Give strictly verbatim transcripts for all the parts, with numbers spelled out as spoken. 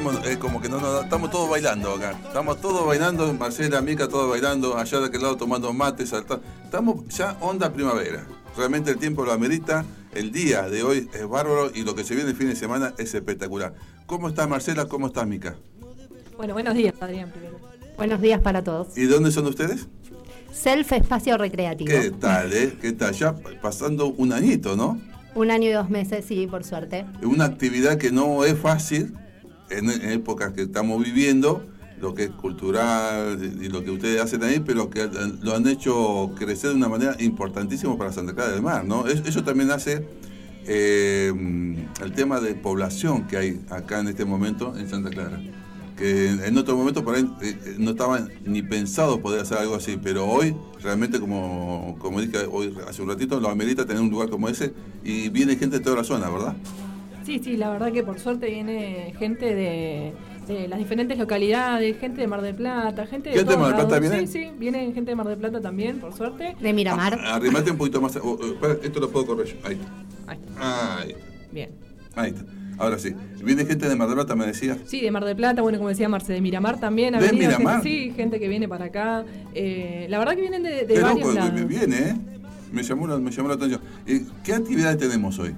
Es como que no, no, estamos todos bailando acá. Estamos todos bailando, Marcela, Mica, todos bailando, allá de aquel lado tomando mate, saltando. Estamos ya onda primavera. Realmente el tiempo lo amerita. El día de hoy es bárbaro y lo que se viene el fin de semana es espectacular. ¿Cómo está Marcela? ¿Cómo está Mica? Bueno, buenos días, Adrián, primero. Buenos días para todos. ¿Y de dónde son ustedes? Self Espacio Recreativo. ¿Qué tal, eh? ¿Qué tal? Ya pasando un añito, ¿no? Un año y dos meses, sí, por suerte. Una actividad que no es fácil en, en épocas que estamos viviendo, lo que es cultural y lo que ustedes hacen ahí, pero que lo han hecho crecer de una manera importantísima para Santa Clara del Mar, ¿no? Eso también hace eh, el tema de población que hay acá en este momento en Santa Clara. Que en otro momento por ahí eh, no estaban ni pensados poder hacer algo así, pero hoy realmente, como, como dije hoy hace un ratito, lo amerita tener un lugar como ese y viene gente de toda la zona, ¿verdad? Sí, sí, la verdad que por suerte viene gente de, de las diferentes localidades, gente de Mar del Plata, gente de ¿Gente de Mar del Plata lados. viene? Sí, sí, viene gente de Mar del Plata también, por suerte. De Miramar. Ah, arrimate un poquito más. Oh, oh, espera, esto lo puedo correr yo. Ahí está. Ahí está. Ahí está. Bien. Ahí está. Ahora sí. ¿Viene gente de Mar del Plata, me decías? Sí, de Mar del Plata, bueno, como decía Marce, de Miramar también. Ha ¿De venido Miramar? Gente, sí, gente que viene para acá. Eh, la verdad que vienen de, de Qué varios loco, lados. viene, ¿eh? Me llamó la, me llamó la atención. Eh, ¿Qué actividades tenemos hoy?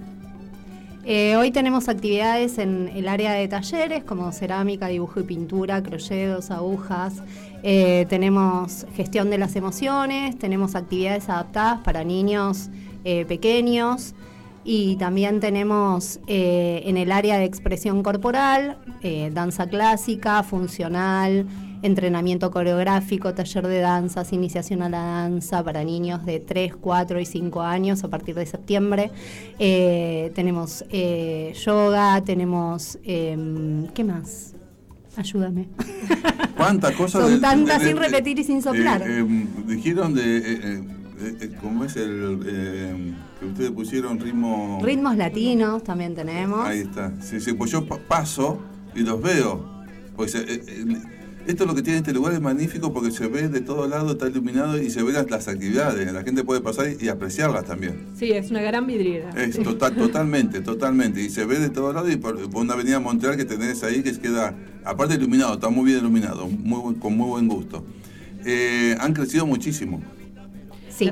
Eh, hoy tenemos actividades en el área de talleres como cerámica, dibujo y pintura, crochetos, agujas. Eh, tenemos gestión de las emociones, tenemos actividades adaptadas para niños eh, pequeños y también tenemos eh, en el área de expresión corporal, eh, danza clásica, funcional, entrenamiento coreográfico, taller de danzas, iniciación a la danza para niños de tres, cuatro y cinco años a partir de septiembre. Eh, tenemos eh, yoga, tenemos... Eh, ¿qué más? Ayúdame. ¿Cuántas cosas? Son de, tantas de, de, sin repetir y sin soplar. Eh, eh, dijeron de... Eh, eh, eh, ¿Cómo es el... Eh, que ustedes pusieron ritmo... Ritmos latinos también tenemos. Ahí está. Sí, sí, pues yo paso y los veo. Pues eh, eh, esto es lo que tiene este lugar, es magnífico porque se ve de todos lados, está iluminado y se ven las, las actividades. La gente puede pasar y, y apreciarlas también. Sí, es una gran vidriera. Es total, totalmente, totalmente. Y se ve de todos lados y por, por una avenida Montreal que tenés ahí que queda, aparte iluminado, está muy bien iluminado, muy buen, con muy buen gusto. Eh, han crecido muchísimo. Sí.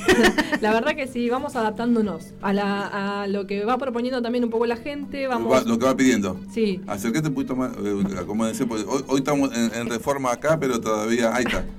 La verdad que sí, vamos adaptándonos a, la, a lo que va proponiendo también un poco la gente. Vamos... Va, lo que va pidiendo. Sí. Acércate un poquito más, eh, como decía, pues, hoy, hoy estamos en, en reforma acá, pero todavía, ahí está.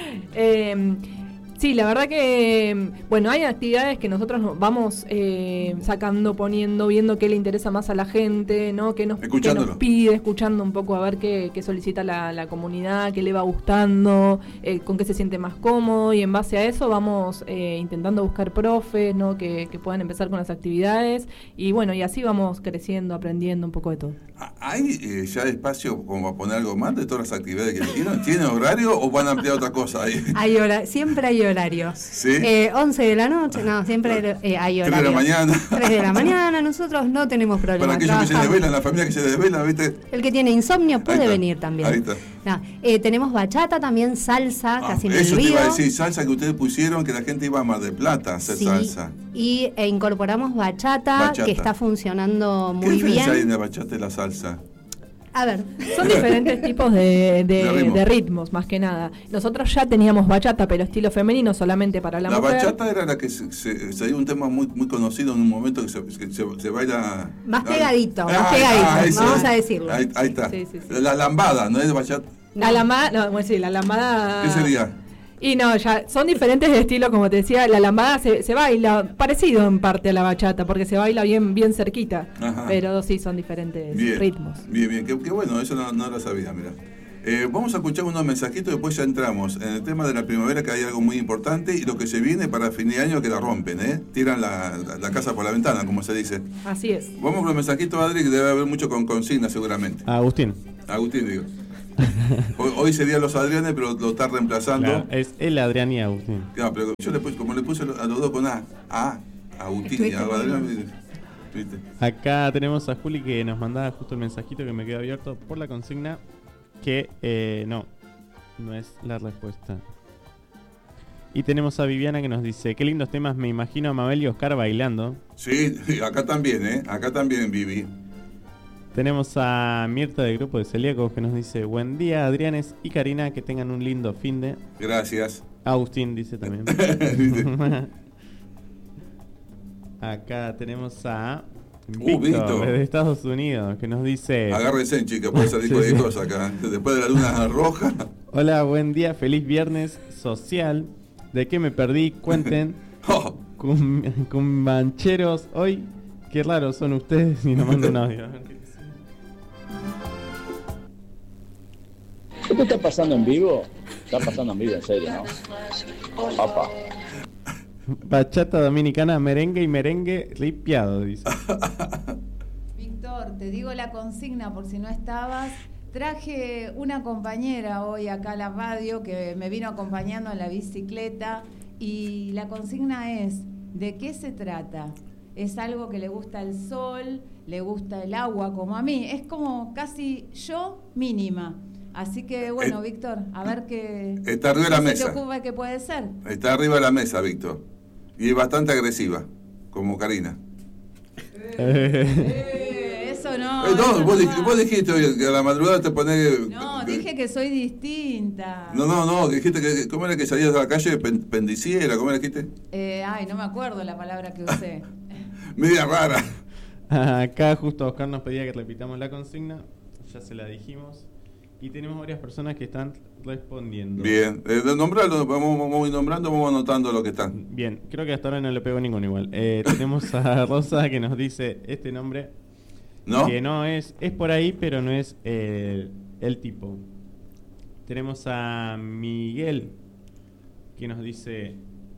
eh, sí, la verdad que, bueno, hay actividades que nosotros nos vamos eh, sacando, poniendo, viendo qué le interesa más a la gente, ¿no? Qué nos, qué nos pide, escuchando un poco a ver qué, qué solicita la, la comunidad, qué le va gustando, eh, con qué se siente más cómodo, y en base a eso vamos eh, intentando buscar profes, ¿no? Que, que puedan empezar con las actividades, y bueno, y así vamos creciendo, aprendiendo un poco de todo. ¿Hay eh, ya espacio como para poner algo más de todas las actividades que tienen? ¿Tienen horario o van a ampliar otra cosa ahí? Hay hora, siempre hay horarios. ¿Sí? Eh, once de la noche, no, siempre eh, hay horarios. tres de la mañana. tres de la mañana, nosotros no tenemos problema. Para aquellos que se desvelan, la familia que se desvela, ¿viste? El que tiene insomnio puede venir también. Ahí está. No, eh, tenemos bachata también, salsa, ah, casi me eso olvido. Te iba a decir, salsa que ustedes pusieron, que la gente iba a Mar del Plata a hacer sí, salsa. Y e incorporamos bachata, bachata, que está funcionando muy bien. ¿Qué diferencia hay en la bachata y la salsa? A ver. Son diferentes tipos de, de, de, ritmo. de ritmos, más que nada. Nosotros ya teníamos bachata, pero estilo femenino, solamente para la, la mujer. La bachata era la que se, se, se dio un tema muy muy conocido en un momento que se, que se, se baila... Más pegadito, ah, más pegadito, ah, vamos a decirlo. Ahí, ahí está. Sí, sí, sí. La lambada, ¿no es bachata? No. La lambada, no, bueno, sí, la lambada... ¿Qué sería? Y no, ya son diferentes de estilo, como te decía, la lambada se, se baila parecido en parte a la bachata, porque se baila bien bien cerquita. Ajá. Pero sí, son diferentes bien, ritmos. Bien, bien, qué, qué bueno, eso no, no lo sabía, mira. Eh, vamos a escuchar unos mensajitos y después ya entramos en el tema de la primavera, que hay algo muy importante, y lo que se viene para fin de año que la rompen, ¿eh? Tiran la, la, la casa por la ventana, como se dice. Así es. Vamos con los mensajitos, Adri, que debe haber mucho con consigna seguramente. Agustín. Agustín, digo. Hoy, hoy serían los Adrianes, pero lo está reemplazando. Claro, es el Adrián y Agustín. Claro, pero yo le puse, como le puse a los dos con A, A, Agustín y a Adrián, ¿viste? Acá tenemos a Juli que nos mandaba justo el mensajito que me quedó abierto por la consigna, que eh, no, no es la respuesta. Y tenemos a Viviana que nos dice, qué lindos temas, me imagino a Mabel y Oscar bailando. Sí, acá también, ¿eh? Acá también, Vivi. Tenemos a Mirta del grupo de celíacos que nos dice: buen día, Adrianes y Karina, que tengan un lindo finde. Gracias. Agustín dice también. Acá tenemos a Víctor, uh, Víctor de Estados Unidos, que nos dice: agárrense, chicos, puede salir cualquier sí, cosa acá. Después de la luna roja. Hola, buen día, feliz viernes social. ¿De qué me perdí? Cuenten. Oh. Cum, cumbancheros hoy. Qué raros son ustedes. Y nos mandan un audio. ¿Esto está pasando en vivo? Está pasando en vivo, en serio, ¿no? Papá. Bachata dominicana, merengue y merengue ripiado, dice. Víctor, te digo la consigna por si no estabas. Traje una compañera hoy acá a la radio que me vino acompañando en la bicicleta y la consigna es: ¿de qué se trata? Es algo que le gusta el sol, le gusta el agua como a mí, es como casi yo mínima. Así que bueno, eh, Víctor, a ver qué... Está arriba de la mesa. ¿Qué te ocupa que puede ser? Está arriba de la mesa, Víctor. Y es bastante agresiva, como Karina. Eh, eh, eso no. Eh, no, eso vos, no dijiste, vos dijiste hoy que a la madrugada te ponés... No, dije que soy distinta. No, no, no, dijiste que... ¿Cómo era que salías a la calle? Pendiciera, ¿cómo era que dijiste? Eh, ay, no me acuerdo la palabra que usé. Media rara. Acá justo Oscar nos pedía que repitamos la consigna. Ya se la dijimos. Y tenemos varias personas que están respondiendo. Bien, eh, nombrarlo, vamos, vamos nombrando, vamos anotando lo que están. Bien, creo que hasta ahora no le pegó ninguno igual. Eh, tenemos a Rosa que nos dice este nombre. ¿No? Que no es, es por ahí, pero no es eh, el tipo. Tenemos a Miguel que nos dice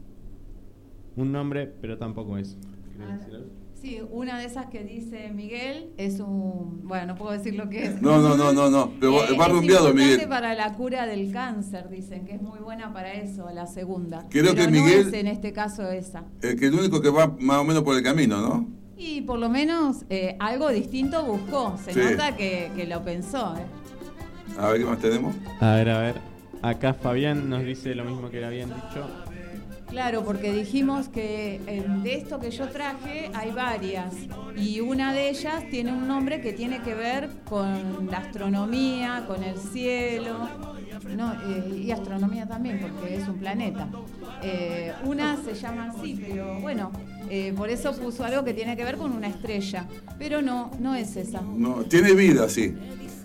un nombre, pero tampoco es. ¿Querés decir algo? Sí, una de esas que dice Miguel es un... Bueno, no puedo decir lo que es. No, no, no, no, no. Pero eh, va rumbeado, Miguel. Es para la cura del cáncer, dicen, que es muy buena para eso, la segunda. Creo Pero que no Miguel... es en este caso esa. El que el único que va más o menos por el camino, ¿no? Y por lo menos eh, algo distinto buscó. Se sí. nota que, que lo pensó. ¿eh? A ver, ¿qué más tenemos? A ver, a ver. Acá Fabián nos dice lo mismo que le habían dicho. Claro, porque dijimos que eh, de esto que yo traje hay varias y una de ellas tiene un nombre que tiene que ver con la astronomía, con el cielo, no, eh, y astronomía también porque es un planeta. Eh, una se llama así, pero bueno, eh, por eso puso algo que tiene que ver con una estrella, pero no, no es esa. No, tiene vida, sí.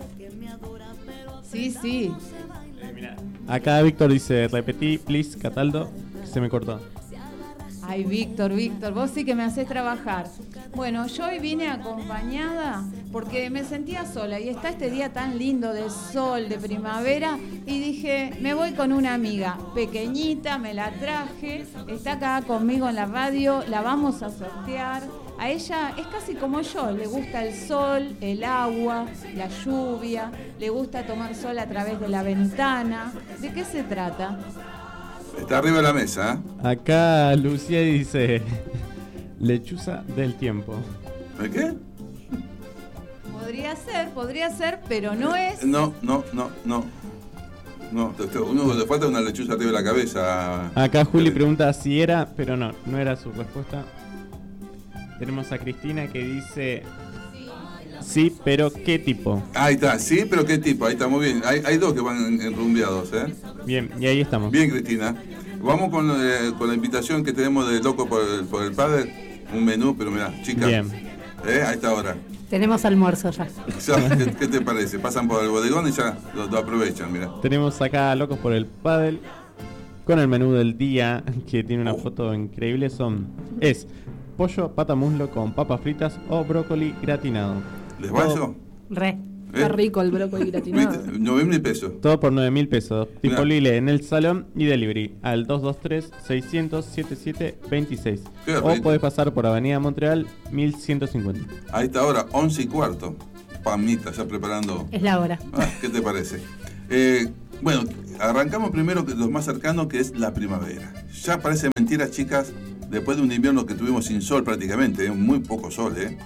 Sí, sí. Eh, mira. Acá Víctor dice, repetí, please, Cataldo. Se me cortó. Ay, Víctor, Víctor, vos sí que me hacés trabajar. Bueno, yo hoy vine acompañada porque me sentía sola y está este día tan lindo de sol, de primavera, y dije, me voy con una amiga pequeñita, me la traje, está acá conmigo en la radio, la vamos a sortear. A ella es casi como yo, le gusta el sol, el agua, la lluvia, le gusta tomar sol a través de la ventana. ¿De qué se trata? Está arriba de la mesa. ¿eh? Acá Lucía dice lechuza del tiempo. ¿De qué? Podría ser, podría ser, pero no es. No, no, no, no. No, uno le falta una lechuza arriba de la cabeza. Acá Juli pregunta si era, pero no, no era su respuesta. Tenemos a Cristina que dice sí, pero ¿qué tipo? Ahí está, sí, pero ¿qué tipo? Ahí está, muy bien. Hay, hay dos que van enrumbeados, ¿eh? Bien, y ahí estamos. Bien, Cristina. Vamos con, eh, con la invitación que tenemos de Loco por el, por el Padre. Un menú, pero mira, chica. Bien. ¿Eh? A esta hora. Tenemos almuerzo ya. ¿Qué, ¿Qué te parece? Pasan por el bodegón y ya lo, lo aprovechan, mira. Tenemos acá Locos por el Padre con el menú del día, que tiene una oh. foto increíble. Son, es pollo, pata muslo con papas fritas o brócoli gratinado. ¿Les va eso? Re. Está ¿Eh? rico el brócoli gratinado. nueve mil pesos. Todo por nueve mil pesos. Disponible en el salón y delivery al dos dos tres, seiscientos, setenta y siete veintiséis. O podés pasar por Avenida Montreal mil ciento cincuenta. A esta hora, once y cuarto. Pamita, ya preparando. Es la hora. Ah, ¿qué te parece? Eh, bueno, arrancamos primero lo más cercano, que es la primavera. Ya parece mentira, chicas, después de un invierno que tuvimos sin sol prácticamente, ¿eh? Muy poco sol, ¿eh?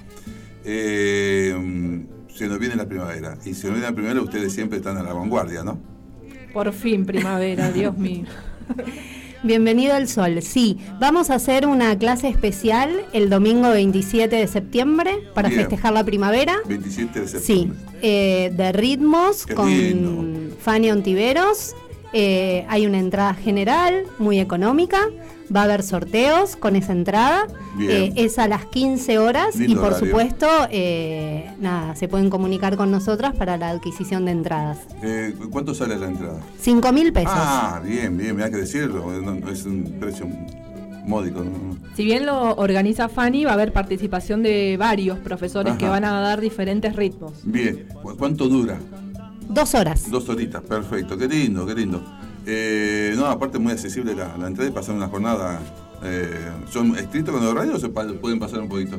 Eh, se nos viene la primavera. Y si nos viene la primavera, ustedes siempre están a la vanguardia, ¿no? Por fin primavera, Dios mío. Bienvenido al sol, sí. Vamos a hacer una clase especial el domingo veintisiete de septiembre para Bien. festejar la primavera. veintisiete de septiembre. Sí, eh, de ritmos Qué con lindo. Fanny Ontiveros. Eh, hay una entrada general muy económica. Va a haber sorteos con esa entrada. Eh, es a las quince horas. Lindo y por horario. supuesto, eh, nada, se pueden comunicar con nosotras para la adquisición de entradas. Eh, ¿Cuánto sale la entrada? Cinco mil pesos. Ah, bien, bien, me hay que decirlo. No, es un precio módico. ¿no? Si bien lo organiza Fanny, va a haber participación de varios profesores Ajá. que van a dar diferentes ritmos. Bien, ¿cuánto dura? Dos horas. Dos horitas, perfecto. Qué lindo, qué lindo. Eh, no, aparte es muy accesible la, la entrada y pasar una jornada. Eh, ¿Son estrictos con el horario o se pa- pueden pasar un poquito?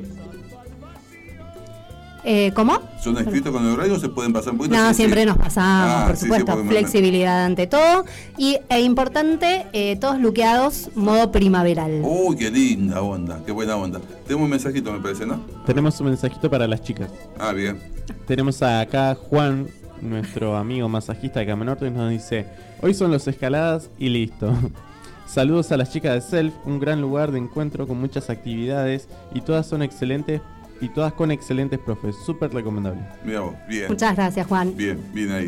Eh, ¿Cómo? ¿Son estrictos con el horario o se pueden pasar un poquito? No, sí, siempre sí. nos pasamos, ah, por supuesto. Sí, sí, flexibilidad me... ante todo. Y e importante, eh, todos luqueados, modo primaveral. Uy, qué linda onda, qué buena onda. Tenemos un mensajito, me parece, ¿no? Tenemos un mensajito para las chicas. Ah, bien. Tenemos acá Juan, nuestro amigo masajista de Camanorte, nos dice: hoy son los escaladas y listo. Saludos a las chicas de Self, un gran lugar de encuentro con muchas actividades y todas son excelentes y todas con excelentes profes, súper recomendable. Mira vos, bien. Muchas gracias, Juan. Bien, bien ahí.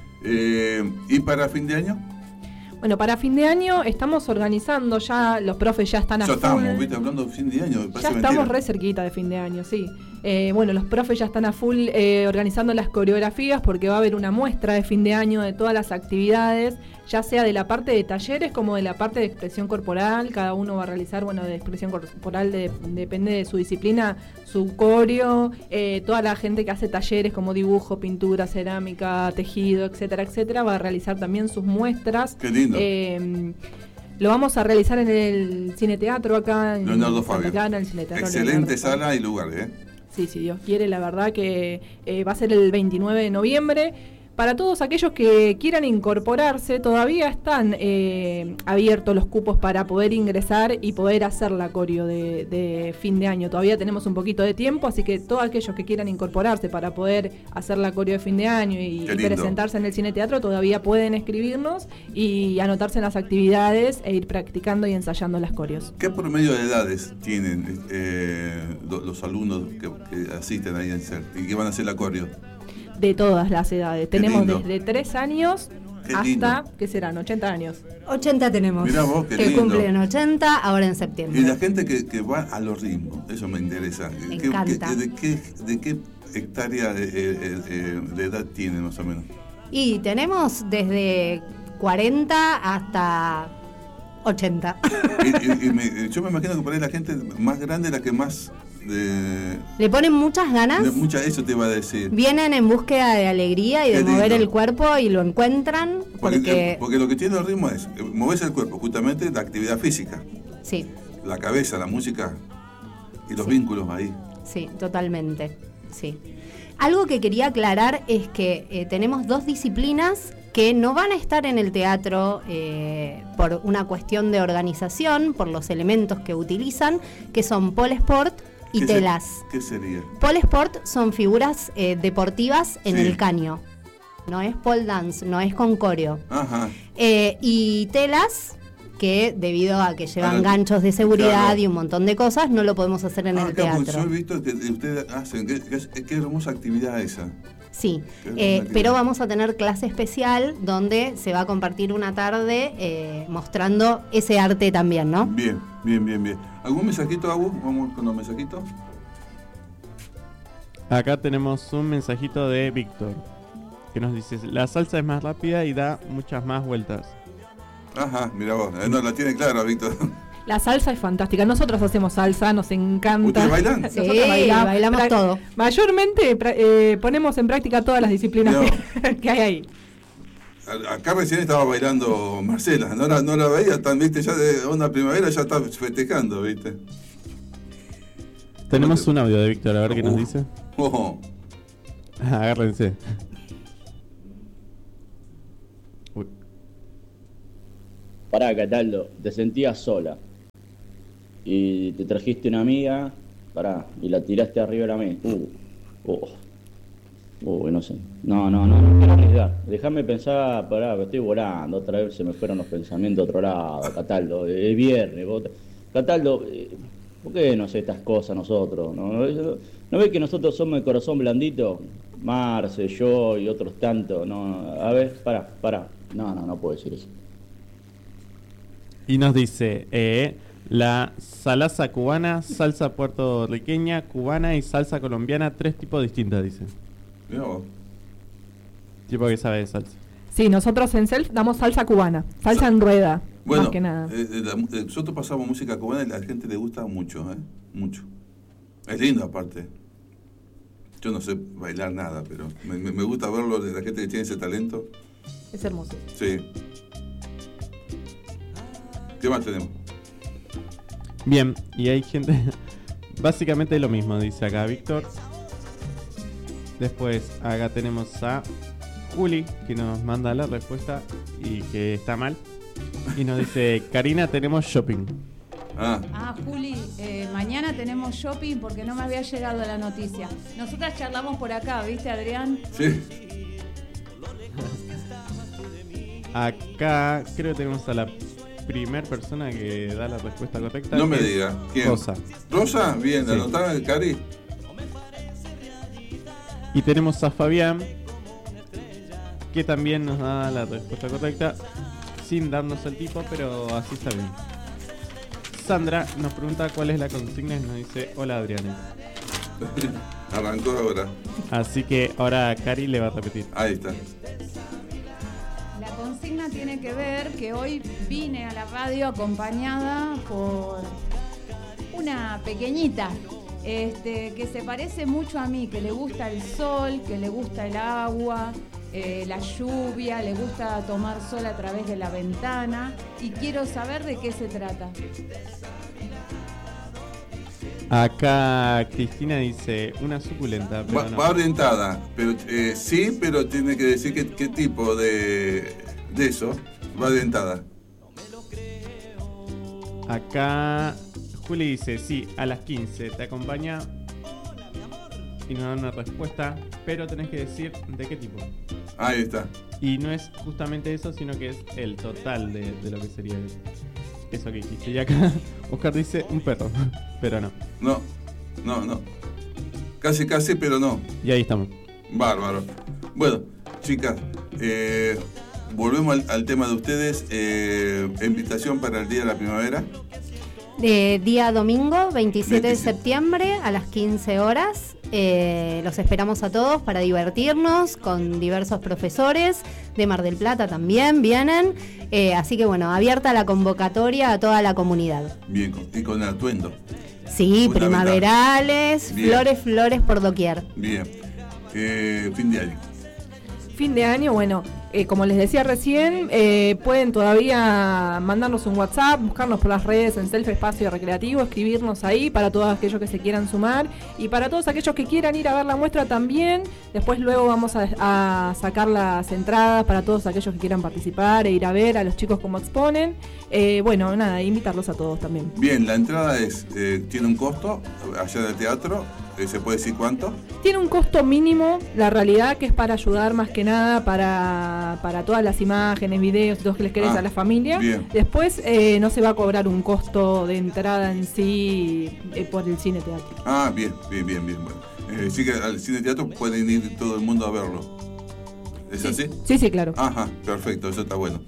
Eh, ¿Y para fin de año? Bueno, para fin de año estamos organizando ya, los profes ya están a ya full. Ya estamos, viste, hablando de fin de año. Me ya estamos mentira. re cerquita de fin de año, sí. Eh, bueno, los profes ya están a full eh, organizando las coreografías porque va a haber una muestra de fin de año de todas las actividades, ya sea de la parte de talleres como de la parte de expresión corporal. Cada uno va a realizar, bueno, de expresión corporal de, depende de su disciplina, su coreo, eh, toda la gente que hace talleres como dibujo, pintura, cerámica, tejido, etcétera, etcétera, va a realizar también sus muestras. Qué lindo. Eh, Lo vamos a realizar en el Cine Teatro acá en Leonardo Fabio. Cana, el Cine Teatro Excelente Leonardo sala Fabio. y lugar, ¿eh? Sí, si Dios quiere, la verdad que eh, va a ser el veintinueve de noviembre. Para todos aquellos que quieran incorporarse, todavía están eh, abiertos los cupos para poder ingresar y poder hacer la coreo de, de fin de año. Todavía tenemos un poquito de tiempo, así que todos aquellos que quieran incorporarse para poder hacer la coreo de fin de año y, y presentarse en el Cine Teatro, todavía pueden escribirnos y anotarse en las actividades e ir practicando y ensayando las coreos. ¿Qué promedio de edades tienen eh, los alumnos que, que asisten ahí en C E R y que van a hacer la coreo? De todas las edades. Qué tenemos lindo. Desde tres años qué hasta, lindo. ¿Qué serán? ochenta años. ochenta tenemos. Mirá vos, qué que lindo. cumplen ochenta ahora en septiembre. Y la gente que, que va a los ritmos, eso me interesa. Me ¿Qué, encanta. Qué, de, qué, ¿De qué hectárea de, de, de edad tienen más o menos? Y tenemos desde cuarenta hasta ochenta. Y, y, y me, yo me imagino que por ahí la gente más grande es la que más... De, le ponen muchas ganas. De mucha, eso te iba a decir. Vienen en búsqueda de alegría y Qué de lindo. mover el cuerpo y lo encuentran. Porque, porque, porque lo que tiene el ritmo es moverse el cuerpo, justamente la actividad física. Sí. La cabeza, la música y los sí. vínculos ahí. Sí, totalmente. Sí. Algo que quería aclarar es que eh, tenemos dos disciplinas que no van a estar en el teatro eh, por una cuestión de organización, por los elementos que utilizan, que son pole sport y ¿Qué telas. Se, ¿Qué sería? Pole sport son figuras eh, deportivas en sí. el caño. No es pole dance, no es con coreo. Ajá. Eh, y telas, que debido a que llevan Ahora, ganchos de seguridad claro. y un montón de cosas, no lo podemos hacer en ah, el claro, teatro. Yo he visto que ustedes hacen, qué, qué, qué hermosa actividad esa. Sí, eh, pero vamos a tener clase especial donde se va a compartir una tarde eh, mostrando ese arte también, ¿no? Bien, bien, bien, bien. ¿Algún mensajito, Agus? Vamos con los mensajitos. Acá tenemos un mensajito de Víctor que nos dice: la salsa es más rápida y da muchas más vueltas. Ajá, mira vos, eh, no la tiene clara, Víctor. La salsa es fantástica. Nosotros hacemos salsa, nos encanta. ¿Ustedes bailan? Sí, bailamos, bailamos pra- todo. Mayormente pra- eh, ponemos en práctica todas las disciplinas que, que hay ahí. Acá recién estaba bailando Marcela, no la, no la veía tan, viste, ya de una primavera ya está festejando, viste. Tenemos un audio de Víctor, a ver uh, qué nos dice. Oh. Agárrense. Pará, Cataldo, te sentías sola y te trajiste una amiga, pará, y la tiraste arriba de la mesa. Uh, oh, oh, no sé. No, no, no, no quiero ni arriesgar. Déjame pensar, pará, me estoy volando. Otra vez se me fueron los pensamientos a otro lado. Cataldo, es viernes. Vos, Cataldo, ¿por qué no sé estas cosas nosotros? ¿No, no, ¿no ves que nosotros somos de corazón blandito? Marce, yo y otros tantos. No, a ver, pará, pará. No, no, no puedo decir eso. Y nos dice, eh, la salsa cubana, salsa puertorriqueña, cubana y salsa colombiana, tres tipos distintos, dice. Mirá vos. Tipo que sabe de salsa. Sí, nosotros en Self damos salsa cubana, salsa Sa en rueda, bueno, más que nada. Eh, eh, la, eh, nosotros pasamos música cubana y a la gente le gusta mucho, ¿eh? Mucho. Es lindo aparte. Yo no sé bailar nada, pero me, me, me gusta verlo de la gente que tiene ese talento. Es hermoso. Sí. ¿Qué más tenemos? Bien, y hay gente... Básicamente lo mismo, dice acá Víctor. Después acá tenemos a Juli, que nos manda la respuesta y que está mal. Y nos dice, Karina, tenemos shopping. Ah, ah Juli, eh, mañana tenemos shopping porque no me había llegado la noticia. Nosotras charlamos por acá, ¿viste, Adrián? Sí. Acá creo que tenemos a la primer persona que da la respuesta correcta. No me diga. ¿Quién? Rosa. Rosa, bien, sí. Anotada el Cari. Y tenemos a Fabián, que también nos da la respuesta correcta, sin darnos el tipo, pero así está bien. Sandra nos pregunta cuál es la consigna y nos dice, hola Adriana. Arrancó ahora. Así que ahora Cari le va a repetir. Ahí está. La consigna tiene que ver que hoy vine a la radio acompañada por una pequeñita este, que se parece mucho a mí, que le gusta el sol, que le gusta el agua, eh, la lluvia, le gusta tomar sol a través de la ventana y quiero saber de qué se trata. Acá Cristina dice una suculenta. Pero va, no. va orientada, pero eh, sí, pero tiene que decir qué, qué tipo de, de eso. Va orientada. Acá Juli dice, sí, a las quince te acompaña y nos da una respuesta, pero tenés que decir de qué tipo. Ahí está. Y no es justamente eso, sino que es el total de, de lo que sería eso que dijiste. Y acá Oscar dice un perro, pero no. No, no, no. Casi, casi, pero no. Y ahí estamos. Bárbaro. Bueno, chicas, eh, volvemos al, al tema de ustedes. Eh, invitación para el Día de la Primavera. Eh, día domingo, veintisiete veintisiete de septiembre, a las quince horas. Eh, los esperamos a todos para divertirnos con diversos profesores. De Mar del Plata también vienen. Eh, así que bueno, abierta la convocatoria a toda la comunidad. Bien, y con el atuendo. Sí, primaverales, bien. flores, flores por doquier. Bien. Eh, fin de año. Fin de año, bueno, eh, como les decía recién, eh, pueden todavía mandarnos un WhatsApp, buscarnos por las redes en Self Espacio Recreativo, escribirnos ahí para todos aquellos que se quieran sumar y para todos aquellos que quieran ir a ver la muestra también. Después luego vamos a, a sacar las entradas para todos aquellos que quieran participar e ir a ver a los chicos cómo exponen. Eh, bueno, nada, invitarlos a todos también. Bien, la entrada es eh, tiene un costo allá del teatro. ¿Se puede decir cuánto? Tiene un costo mínimo, la realidad que es para ayudar más que nada para, para todas las imágenes, videos, todo lo que les querés ah, a la familia. Bien. Después eh, no se va a cobrar un costo de entrada en sí eh, por el cine teatro. Ah, bien, bien, bien, bien. Bueno. Eh, sí que al cine teatro pueden ir todo el mundo a verlo. ¿Es sí. así? Sí, sí, claro. Ajá, perfecto, eso está bueno.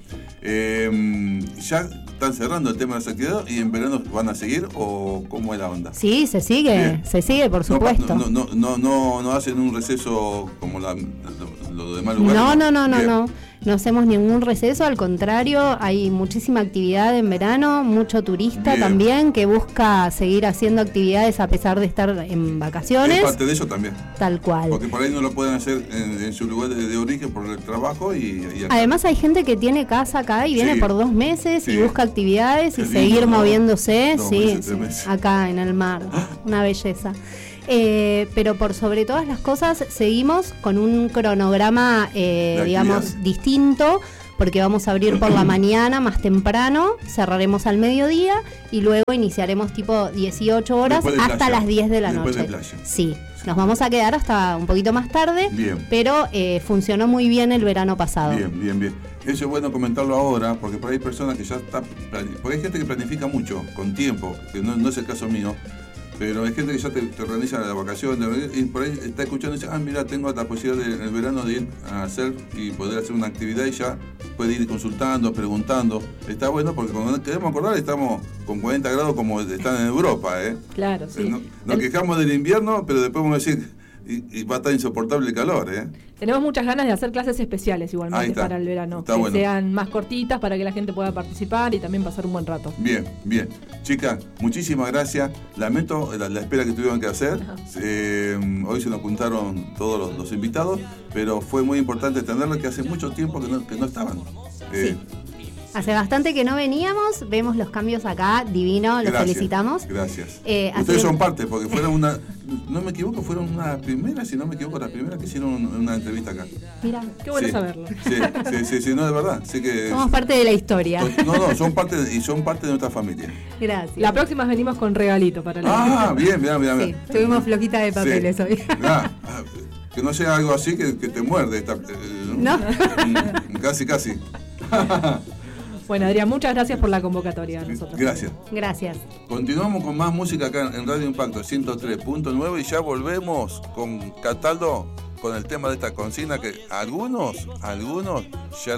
Eh, ¿Ya están cerrando el tema de las actividades y en verano van a seguir o cómo es la onda? Sí, se sigue, bien. se sigue, por supuesto. No, no, no, no, no hacen un receso como la, lo, lo demás lugares. No, no, no, no, no. No hacemos ningún receso, al contrario, hay muchísima actividad en verano, mucho turista bien. también que busca seguir haciendo actividades a pesar de estar en vacaciones. Es parte de eso también. Tal cual. Porque por ahí no lo pueden hacer en, en su lugar de, de origen por el trabajo y, y además hay gente que tiene casa acá y viene sí. por dos meses sí. y busca actividades y lindo, seguir ¿no? moviéndose, dos sí, meses, sí meses. acá en el mar, una belleza. Eh, pero por sobre todas las cosas seguimos con un cronograma, eh, digamos, distinto, porque vamos a abrir por la mañana más temprano, cerraremos al mediodía y luego iniciaremos tipo dieciocho horas hasta playa. Las diez de la Después noche. De playa. Sí, nos vamos a quedar hasta un poquito más tarde, bien. Pero eh, funcionó muy bien el verano pasado. Bien, bien, bien. Eso es bueno comentarlo ahora, porque por ahí hay personas que ya están, porque hay gente que planifica mucho, con tiempo, que no, no es el caso mío, pero hay gente que ya te, te organiza la vacación y por ahí está escuchando y dice, ah, mira, tengo la posibilidad de, en el verano de ir a hacer y poder hacer una actividad y ya puede ir consultando, preguntando. Está bueno porque cuando queremos acordar estamos con cuarenta grados como están en Europa, ¿eh? Claro, sí. Nos, nos el... quejamos del invierno, pero después vamos a decir, y, y va a estar insoportable el calor, ¿eh? Tenemos muchas ganas de hacer clases especiales igualmente para el verano, está que bueno. Sean más cortitas para que la gente pueda participar y también pasar un buen rato. Bien, bien. Chicas, muchísimas gracias. Lamento la, la espera que tuvieron que hacer. Eh, hoy se nos juntaron todos los, los invitados, pero fue muy importante tenerlos que hace mucho tiempo que no, que no estaban. Eh, sí. Hace bastante que no veníamos, vemos los cambios acá, divino, los felicitamos. Gracias. Eh, Ustedes hace... son parte, porque fueron una, no me equivoco, fueron una primera, si no me equivoco, las primeras que hicieron una entrevista acá. Mira, qué bueno sí, saberlo. Sí, sí, sí, sí, no, de verdad. Sí que somos parte de la historia. No, no, son parte de, y son parte de nuestra familia. Gracias. La próxima venimos con regalito para la Ah, gente. bien, bien, bien. Sí, tuvimos flojita de papeles sí. hoy. Ah, que no sea algo así que, que te muerde. Esta, eh, ¿No? ¿no? Casi, casi. Bueno, Adrián, muchas gracias por la convocatoria a nosotros. Gracias. Gracias. Continuamos con más música acá en Radio Impacto ciento tres punto nueve y ya volvemos con Cataldo con el tema de esta consigna que algunos, algunos ya